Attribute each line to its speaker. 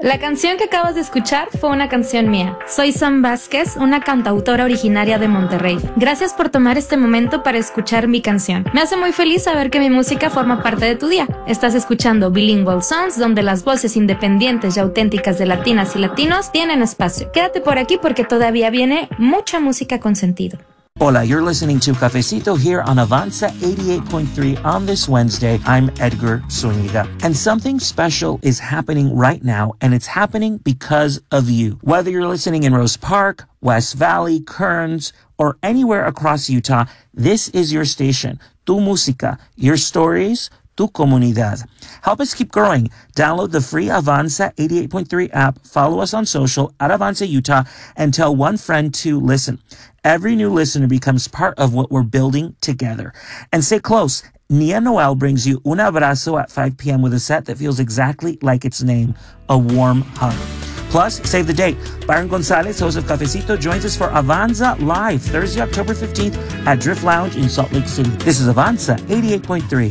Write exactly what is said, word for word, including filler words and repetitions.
Speaker 1: La canción que acabas de escuchar fue una canción mía. Soy Sam Vázquez, una cantautora originaria de Monterrey. Gracias por tomar este momento para escuchar mi canción. Me hace muy feliz saber que mi música forma parte de tu día. Estás escuchando Bilingual Sounds, donde las voces independientes y auténticas de latinas y latinos tienen espacio. Quédate por aquí porque todavía viene mucha música con sentido.
Speaker 2: Hola, you're listening to Cafecito here on Avanza eighty-eight point three on this Wednesday. I'm Edgar Zuniga. And something special is happening right now, and it's happening because of you. Whether you're listening in Rose Park, West Valley, Kearns, or anywhere across Utah, this is your station. Tu música, your stories, tu comunidad. Help us keep growing. Download the free Avanza eighty-eight point three app, follow us on social at Avanza Utah, and tell one friend to listen. Every new listener becomes part of what we're building together. And stay close. Nia Noel brings you Un Abrazo at five p.m. with a set that feels exactly like its name, a warm hug. Plus, save the date. Byron Gonzalez, host of Cafecito, joins us for Avanza Live Thursday, October fifteenth at Drift Lounge in Salt Lake City. This is Avanza eighty-eight point three.